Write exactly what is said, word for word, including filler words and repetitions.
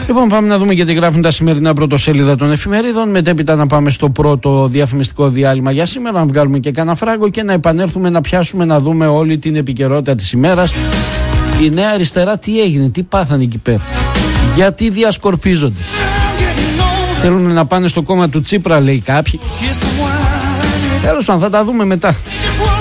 Λοιπόν, πάμε να δούμε γιατί γράφουν τα σημερινά πρωτοσέλιδα των εφημερίδων. Μετέπειτα να πάμε στο πρώτο διαφημιστικό διάλειμμα για σήμερα, να βγάλουμε και κανένα φράγκο και να επανέλθουμε να πιάσουμε να δούμε όλη την επικαιρότητα της ημέρας. Η Νέα Αριστερά τι έγινε, τι πάθανε εκεί πέρα, γιατί διασκορπίζονται. Θέλουν να πάνε στο κόμμα του Τσίπρα, λέει κάποιοι. Τέλος πάντων, θα τα δούμε μετά.